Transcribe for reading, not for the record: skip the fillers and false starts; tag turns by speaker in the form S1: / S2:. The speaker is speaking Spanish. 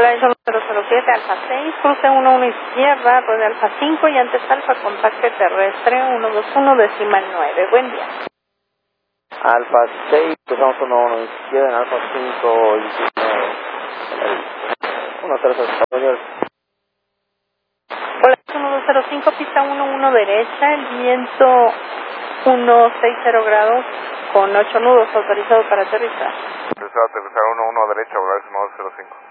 S1: Hola, es 1007, Alfa 6, cruce 11 izquierda, rueda Alfa 5 y antes Alfa, contacto terrestre 121 decimal 9. Buen día.
S2: Alfa 6, cruzamos 11 izquierda en Alfa 5 y 13 desarrollo.
S1: Hola, es 1205, pista 11 derecha, el viento 160 grados con 8 nudos, autorizado para aterrizar.
S3: Aterrizar 11 derecha, volar 1205.